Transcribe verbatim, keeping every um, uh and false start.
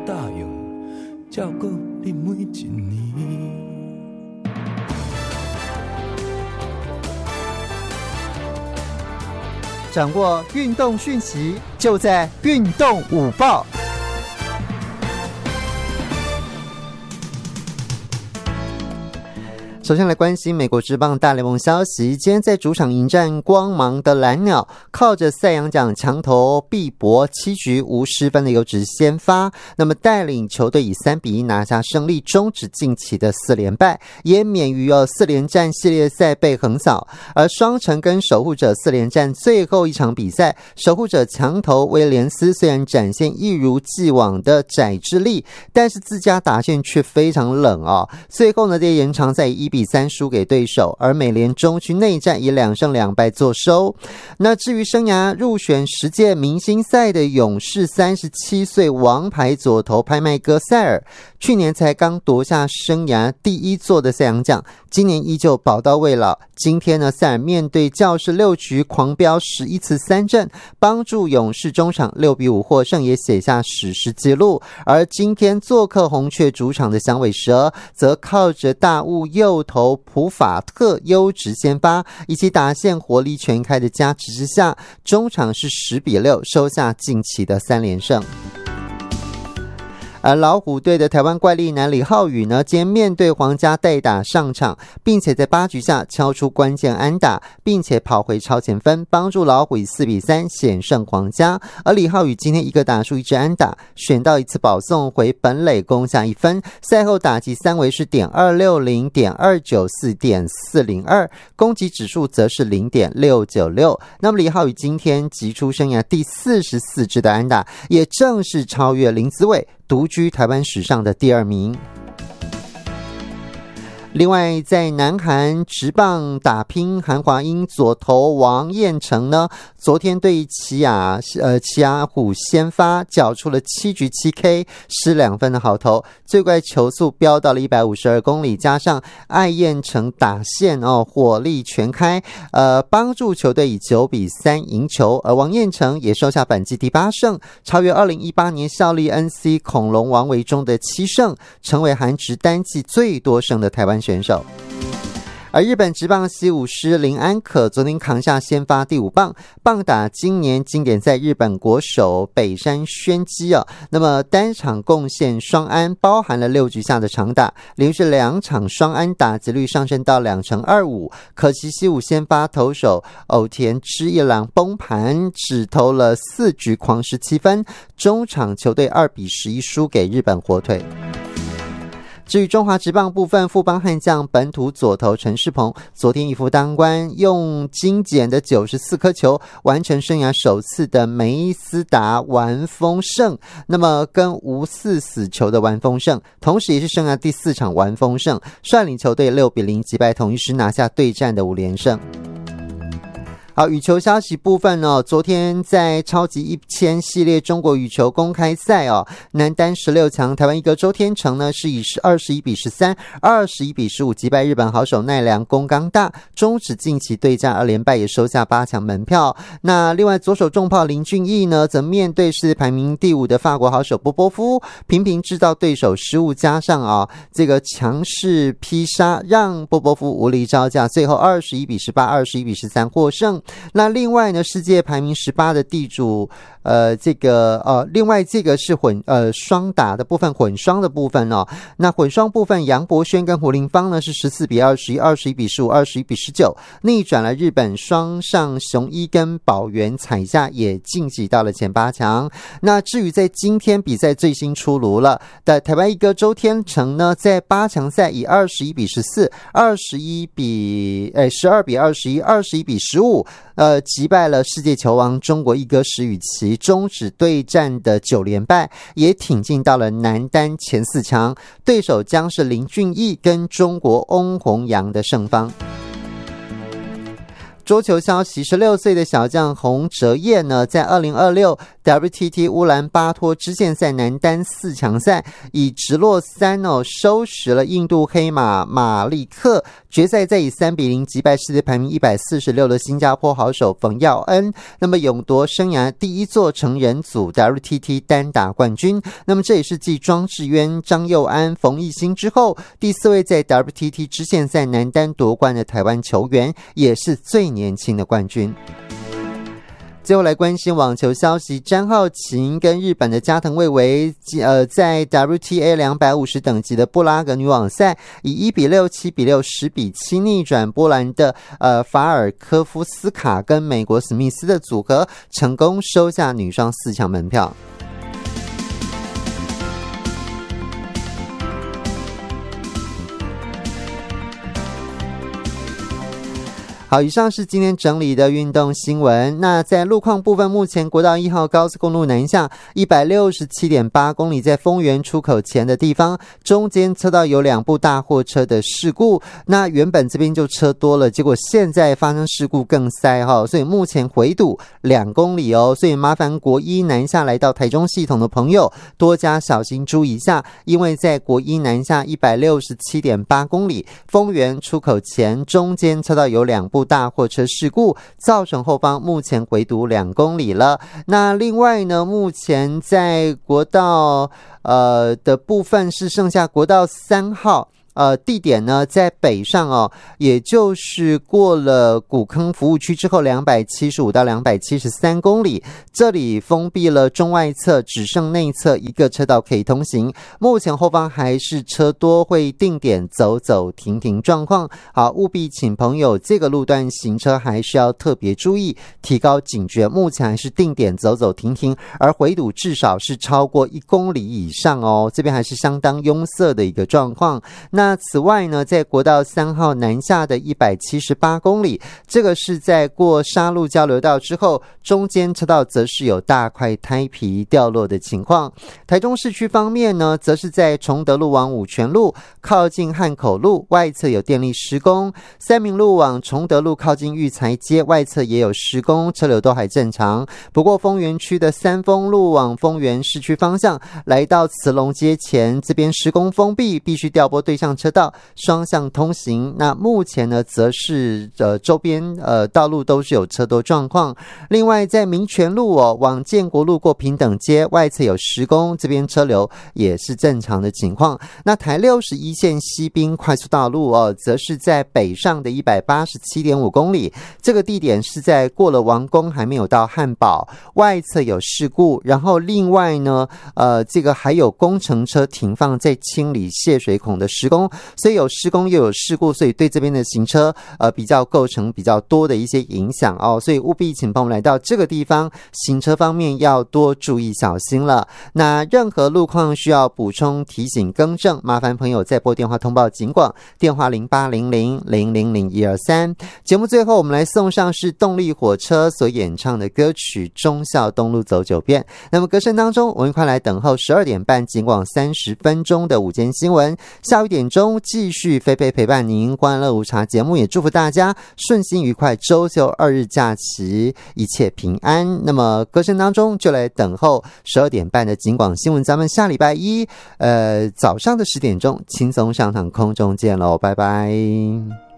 答应照顾你每一年。 掌握运动讯息，就在运动午报。首先来关心美国职棒大联盟消息，今天在主场迎战光芒的蓝鸟，靠着赛扬奖强投毕博七局无失分的优质先发，那么带领球队以三比一拿下胜利，终止近期的四连败，也免于哦四连战系列赛被横扫。而双城跟守护者四连战最后一场比赛，守护者强投威廉斯虽然展现一如既往的宰制力，但是自家打线却非常冷哦。最后呢，在延长赛一比三输给对手，而美联中区内战以两胜两败作收。那至于生涯入选十届明星赛的勇士三十七岁王牌左投拍卖哥塞尔，去年才刚夺下生涯第一座的赛扬奖，今年依旧宝刀未老。今天呢，塞尔面对教士六局狂飙十一次三振，帮助勇士中场六比五获胜，也写下史诗纪录。而今天做客红雀主场的响尾蛇，则靠着大雾右投普法特优质先发，以及打线活力全开的加持之下，中场是十比六收下近期的三连胜。而老虎队的台湾怪力男李浩宇呢，今天面对皇家代打上场，并且在八局下敲出关键安打，并且跑回超前分，帮助老虎以四比三险胜皇家。而李浩宇今天一个打数一支安打，选到一次保送回本垒攻下一分。赛后打击三围是点二六零、点二九四、点四零二，攻击指数则是零点六九六。那么李浩宇今天击出生涯第四十四支的安打，也正式超越林子伟，独居台湾史上的第二名。另外，在南韩职棒打拼，韩华英左投王彦成呢，昨天对奇亚呃奇亚虎先发，缴出了七局七 K 失两分的好投，最快球速飙到了一百五十二公里，加上艾彦成打线哦火力全开，呃帮助球队以九比三赢球。而王彦成也收下本季第八胜，超越二零一八年效力 N C 恐龙王维中的七胜，成为韩职单季最多胜的台湾选手。而日本职棒西武狮林安可昨天扛下先发第五棒，棒打今年经典赛日本国手北山宣基啊，那么单场贡献双安，包含了六局下的长打，连续两场双安打击率上升到两成二五。可惜西武先发投手偶田知一郎崩盘，只投了四局狂失七分，中场球队二比十一输给日本火腿。至于中华职棒部分，富邦悍将本土左投陈世鹏昨天一夫当关，用精简的九十四颗球完成生涯首次的梅斯达完封胜，那么跟无四死球的完封胜，同时也是生涯第四场完封胜，率领球队六比零击败统一狮，拿下对战的五连胜。好，羽球消息部分哦，昨天在超级一千系列中国羽球公开赛哦，男单十六强，台湾一哥周天成呢是以二十一比十三、二十一比十五击败日本好手奈良宫冈大，终止近期对战二连败，也收下八强门票。那另外左手重炮林俊逸呢，则面对世界排名第五的法国好手波波夫，频频制造对手失误，加上啊、哦、这个强势劈杀，让波波夫无力招架，最后二十一比十八、二十一比十三获胜。那另外呢，世界排名十八的地主，呃，这个呃，另外这个是混呃双打的部分，混双的部分哦。那混双部分，杨博轩跟胡林芳呢是十四比二十一、二十一比十五、二十一比十九，逆转了日本双上雄一跟宝原彩夏，也晋级到了前八强。那至于在今天比赛最新出炉了的台湾一哥周天成呢，在八强赛以二十一比十四、二十一比呃十二比二十一、二十一比十五。呃，击败了世界球王中国一哥石宇奇，终止对战的九连败，也挺进到了男单前四强，对手将是林俊逸跟中国翁宏阳的胜方。 桌球消息，十六岁的小将洪哲烨呢，在二零二六 W T T 乌兰巴托支线赛男单四强赛以直落三哦收拾了印度黑马马利克，决赛再以三比零击败世界排名一百四十六的新加坡好手冯耀恩，那么勇夺生涯第一座成人组 W T T 单打冠军。那么这也是继庄智渊、张佑安、冯艺兴之后第四位在 W T T 支线赛男单夺冠的台湾球员，也是最年轻的冠军。最后来关心网球消息，詹皓晴跟日本的加藤未唯呃，在 W T A 两百五十等级的布拉格女网赛以一比六、七比六、十比七逆转波兰的呃法尔科夫斯卡跟美国史密斯的组合，成功收下女双四强门票。好，以上是今天整理的运动新闻。那在路况部分，目前国道一号高速公路南下 一百六十七点八 公里，在丰原出口前的地方，中间车道有两部大货车的事故。那原本这边就车多了，结果现在发生事故更塞哈，所以目前回堵两公里哦。所以麻烦国一南下来到台中系统的朋友多加小心注意一下，因为在国一南下 一百六十七点八 公里，丰原出口前中间车道有两部大货车事故，造成后方目前回堵两公里了。那另外呢，目前在国道呃的部分是剩下国道三号。呃，地点呢在北上哦，也就是过了古坑服务区之后两百七十五到两百七十三公里，这里封闭了中外侧，只剩内侧一个车道可以通行。目前后方还是车多，会定点走走停停状况。好，务必请朋友这个路段行车还是要特别注意，提高警觉。目前还是定点走走停停，而回堵至少是超过一公里以上哦，这边还是相当拥塞的一个状况。那那此外呢，在国道三号南下的一百七十八公里，这个是在过沙鹿交流道之后，中间车道则是有大块胎皮掉落的情况。台中市区方面呢，则是在崇德路往五权路靠近汉口路外侧有电力施工，三民路往崇德路靠近育才街外侧也有施工，车流都还正常。不过丰原区的三丰路往丰原市区方向来到慈龙街前，这边施工封闭，必须调拨对向车道双向通行。那目前呢，则是呃周边呃道路都是有车多状况。另外，在民权路哦往建国路过平等街外侧有施工，这边车流也是正常的情况。那台六十一线西滨快速道路哦，则是在北上的一百八十七点五公里，这个地点是在过了王宫还没有到汉堡，外侧有事故。然后另外呢，呃，这个还有工程车停放在清理泄水孔的施工，所以有施工又有事故，所以对这边的行车呃比较构成比较多的一些影响哦，所以务必请朋友来到这个地方，行车方面要多注意小心了。那任何路况需要补充提醒更正，麻烦朋友再拨电话通报警广，电话零八零零零零零一二三。节目最后我们来送上是动力火车所演唱的歌曲《忠孝东路走九遍》。那么歌声当中，我们快来等候十二点半警广三十分钟的午间新闻，下午一点钟继续菲菲陪伴您欢乐无茶节目，也祝福大家顺心愉快，周休二日假期一切平安。那么歌声当中就来等候十二点半的警广新闻，咱们下礼拜一呃早上的十点钟轻松上场空中见喽，拜拜。